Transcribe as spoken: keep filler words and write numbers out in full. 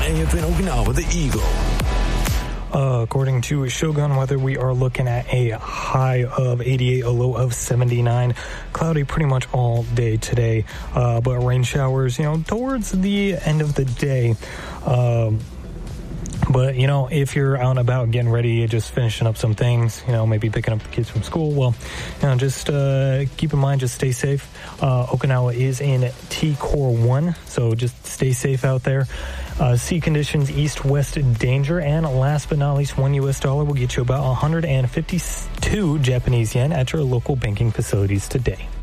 twentieth in Okinawa, the Eagle. Uh, according to Shogun Weather, we are looking at a high of eighty-eight, a low of seventy-nine. Cloudy pretty much all day today, uh, but rain showers, you know, towards the end of the day. Um, But, you know, if you're out and about getting ready, just finishing up some things, you know, maybe picking up the kids from school, well, you know, just uh, keep in mind, just stay safe. Uh, Okinawa is in T Core one, so just stay safe out there. Uh, sea conditions, east-west danger, and last but not least, one U S dollar will get you about one hundred fifty-two Japanese yen at your local banking facilities today.